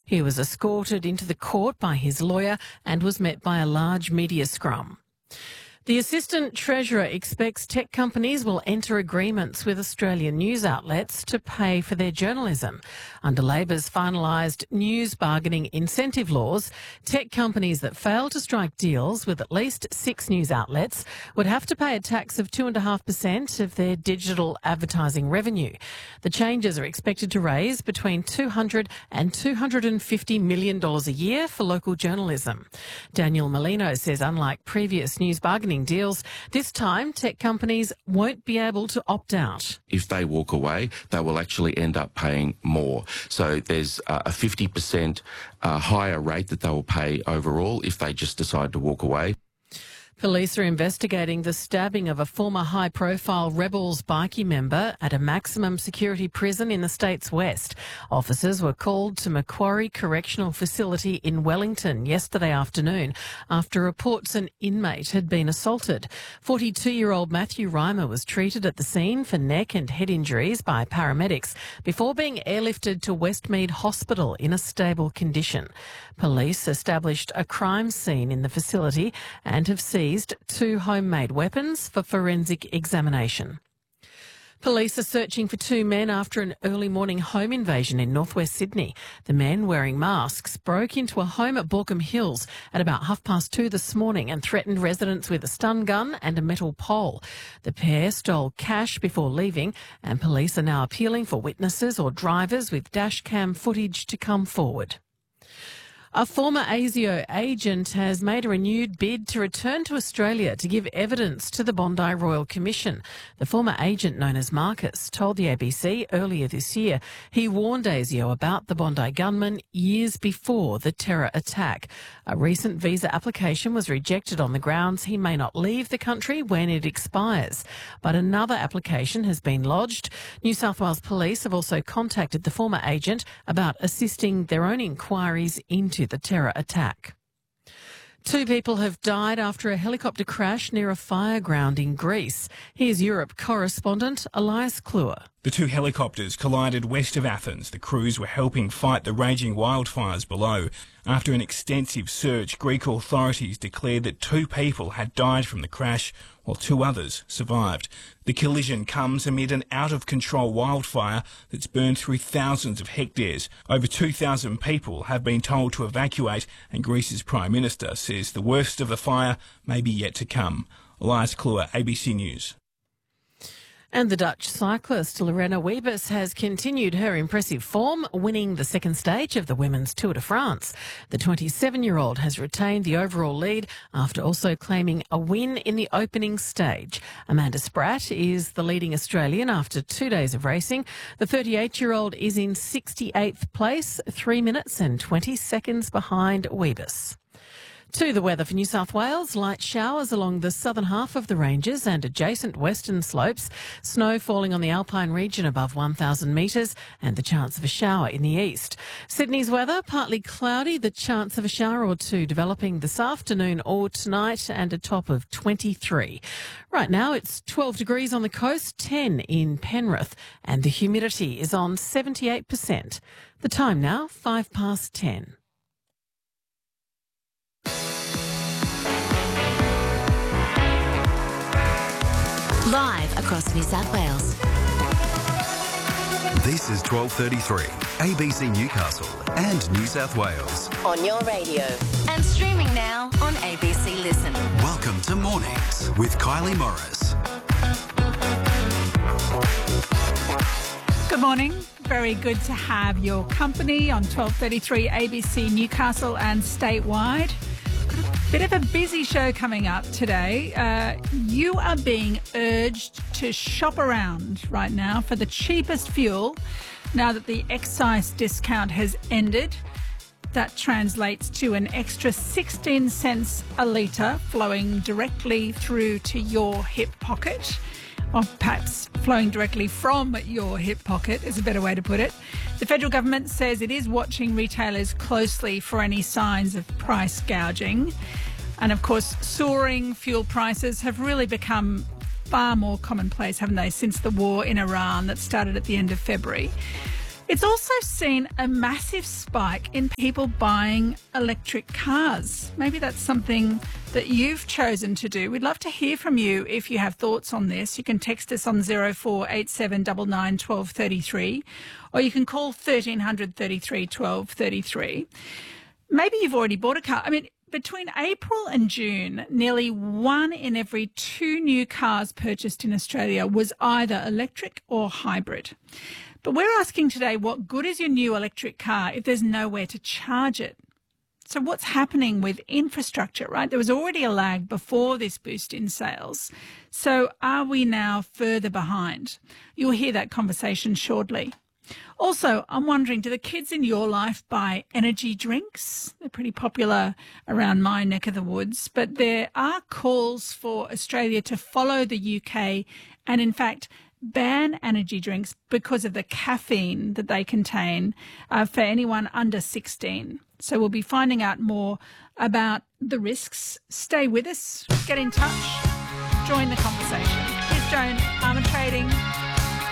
He was escorted into the court by his lawyer and was met by a large media scrum. The Assistant Treasurer expects tech companies will enter agreements with Australian news outlets to pay for their journalism. Under Labor's finalised news bargaining incentive laws, tech companies that fail to strike deals with at least 6 news outlets would have to pay a tax of 2.5% of their digital advertising revenue. The changes are expected to raise between $200 and $250 million a year for local journalism. Daniel Molino says unlike previous news bargaining deals, this time tech companies won't be able to opt out. If they walk away, they will actually end up paying more. So there's a 50% higher rate that they will pay overall if they just decide to walk away. Police are investigating the stabbing of a former high-profile Rebels bikie member at a maximum security prison in the state's west. Officers were called to Macquarie Correctional Facility in Wellington yesterday afternoon after reports an inmate had been assaulted. 42-year-old Matthew Reimer was treated at the scene for neck and head injuries by paramedics before being airlifted to Westmead Hospital in a stable condition. Police established a crime scene in the facility and have seized 2 homemade weapons for forensic examination. Police are searching for 2 men after an early morning home invasion in northwest Sydney. The men, wearing masks, broke into a home at Borkham Hills at about 2:30 this morning and threatened residents with a stun gun and a metal pole. The pair stole cash before leaving, and police are now appealing for witnesses or drivers with dash cam footage to come forward. A former ASIO agent has made a renewed bid to return to Australia to give evidence to the Bondi Royal Commission. The former agent, known as Marcus, told the ABC earlier this year he warned ASIO about the Bondi gunman years before the terror attack. A recent visa application was rejected on the grounds he may not leave the country when it expires. But another application has been lodged. New South Wales Police have also contacted the former agent about assisting their own inquiries into the terror attack. 2 people have died after a helicopter crash near a fire ground in Greece. Here's Europe correspondent Elias Kluwer. The 2 helicopters collided west of Athens. The crews were helping fight the raging wildfires below. After an extensive search, Greek authorities declared that 2 people had died from the crash, while 2 others survived. The collision comes amid an out-of-control wildfire that's burned through thousands of hectares. Over 2,000 people have been told to evacuate, and Greece's Prime Minister says the worst of the fire may be yet to come. Elias Kluwer, ABC News. And the Dutch cyclist Lorena Wiebes has continued her impressive form, winning the second stage of the Women's Tour de France. The 27-year-old has retained the overall lead after also claiming a win in the opening stage. Amanda Spratt is the leading Australian after 2 days of racing. The 38-year-old is in 68th place, 3 minutes and 20 seconds behind Wiebes. To the weather for New South Wales, light showers along the southern half of the ranges and adjacent western slopes, snow falling on the Alpine region above 1,000 metres and the chance of a shower in the east. Sydney's weather, partly cloudy, the chance of a shower or 2 developing this afternoon or tonight and a top of 23. Right now it's 12 degrees on the coast, 10 in Penrith, and the humidity is on 78%. The time now, 10:05. Live across New South Wales. This is 12:33, ABC Newcastle and New South Wales. On your radio. And streaming now on ABC Listen. Welcome to Mornings with Kylie Morris. Good morning. Very good to have your company on 12:33 ABC Newcastle and statewide. Bit of a busy show coming up today. You are being urged to shop around right now for the cheapest fuel now that the excise discount has ended. That translates to an extra 16 cents a litre flowing directly through to your hip pocket. Or perhaps flowing directly from your hip pocket is a better way to put it. The federal government says it is watching retailers closely for any signs of price gouging. And of course, soaring fuel prices have really become far more commonplace, haven't they, since the war in Iran that started at the end of February. It's also seen a massive spike in people buying electric cars. Maybe that's something that you've chosen to do. We'd love to hear from you if you have thoughts on this. You can text us on 0487 99 12 33, or you can call 1300 33 12 33. Maybe you've already bought a car. I mean, between April and June, nearly 1 in every 2 new cars purchased in Australia was either electric or hybrid. But we're asking today, what good is your new electric car if there's nowhere to charge it? So what's happening with infrastructure, right? There was already a lag before this boost in sales. So are we now further behind? You'll hear that conversation shortly. Also, I'm wondering, do the kids in your life buy energy drinks? They're pretty popular around my neck of the woods, but there are calls for Australia to follow the UK and, in fact, ban energy drinks because of the caffeine that they contain for anyone under 16. So we'll be finding out more about the risks. Stay with us, get in touch, join the conversation. Here's Joan Armatrading.